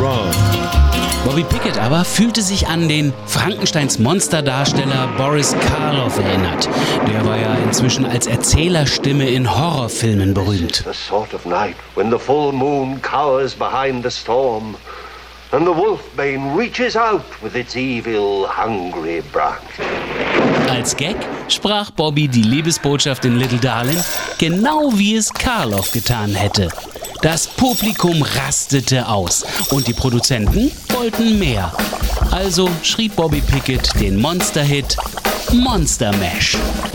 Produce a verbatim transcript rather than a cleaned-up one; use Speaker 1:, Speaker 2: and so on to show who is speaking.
Speaker 1: wrong.
Speaker 2: Bobby Pickett aber fühlte sich an den Frankensteins Monsterdarsteller Boris Karloff erinnert. Der war ja inzwischen als Erzählerstimme in Horrorfilmen berühmt.
Speaker 3: The sort of night when the full moon cowers behind the storm and the wolfbane reaches out with its evil, hungry branch.
Speaker 2: Als Gag sprach Bobby die Liebesbotschaft in Little Darling genau wie es Karloff getan hätte. Das Publikum rastete aus und die Produzenten wollten mehr. Also schrieb Bobby Pickett den Monster-Hit Monster Mash.